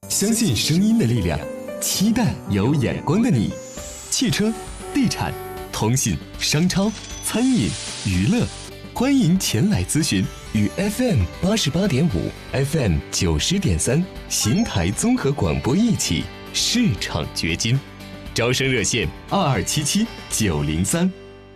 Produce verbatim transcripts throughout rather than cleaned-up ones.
相信声音的力量，期待有眼光的你。汽车、地产、通信、商超、餐饮、娱乐，欢迎前来咨询。与 F M 八十八点五、F M 九十点三邢台综合广播一起市场掘金。招生热线二二七七九零三。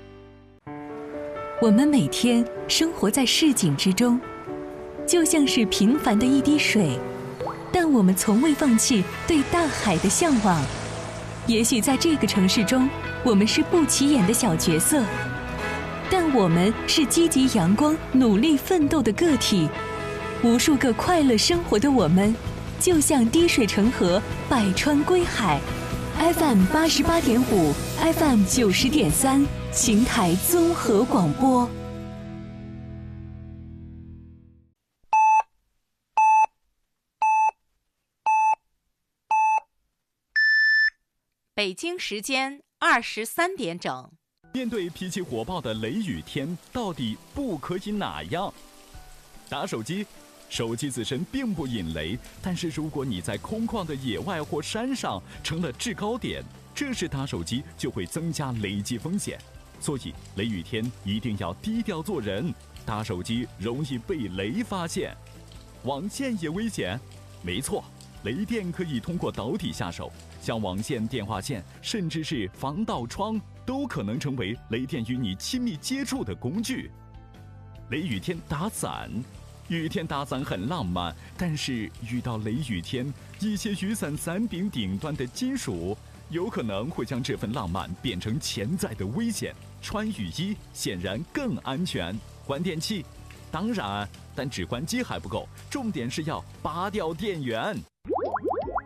我们每天生活在市井之中，就像是平凡的一滴水，但我们从未放弃对大海的向往。也许在这个城市中，我们是不起眼的小角色，但我们是积极阳光、努力奋斗的个体。无数个快乐生活的我们，就像滴水成河，百川归海。F M 八十八点五 ，F M 九十点三，邢台综合广播。 北京时间二十三点整。 面对脾气火爆的雷雨天，到底不可以哪样？打手机，手机自身并不引雷，但是如果你在空旷的野外或山上成了制高点，这时打手机就会增加雷击风险。所以雷雨天一定要低调做人，打手机容易被雷发现。网线也危险？没错，雷电可以通过导体下手，像网线、电话线，甚至是防盗窗，都可能成为雷电与你亲密接触的工具。雷雨天打伞，雨天打伞很浪漫，但是遇到雷雨天，一些雨伞伞柄顶端的金属有可能会将这份浪漫变成潜在的危险。穿雨衣显然更安全。关电器，当然，但只关机还不够，重点是要拔掉电源。